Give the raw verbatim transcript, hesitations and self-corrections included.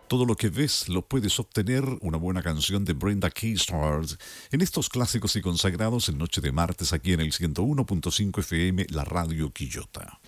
Todo lo que ves lo puedes obtener, una buena canción de Brenda K. Stars, en estos clásicos y consagrados en Noche de Martes aquí en el ciento uno punto cinco F M, la Radio Quillota.